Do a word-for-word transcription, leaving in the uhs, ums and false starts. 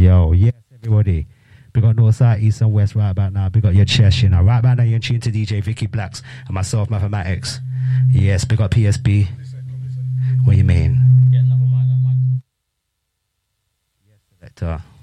Yo, yes, everybody. We got north, side, east, and west right about now. We got your chest, you know. Right about now, you're in tune to D J Vicky Blacks and myself, Mathematics. Yes, we got P S B. What do you mean? Get another mic, that mic. Yes, selector.